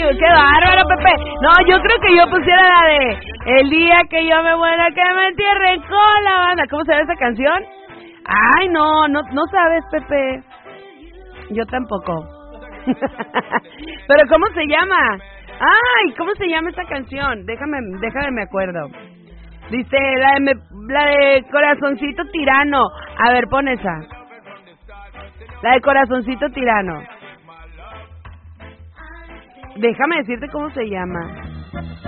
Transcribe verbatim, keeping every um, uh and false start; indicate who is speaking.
Speaker 1: qué bárbaro, Pepe. No, yo creo que yo pusiera la de el día que yo me muera, que me entierren con la banda. ¿Cómo se llama esa canción? Ay, no, no, no sabes, Pepe. Yo tampoco. Pero ¿cómo se llama? Ay, ¿cómo se llama esta canción? Déjame, déjame me acuerdo. Dice la de, me, la de Corazoncito Tirano. A ver, pon esa. La de Corazoncito Tirano. Déjame decirte cómo se llama.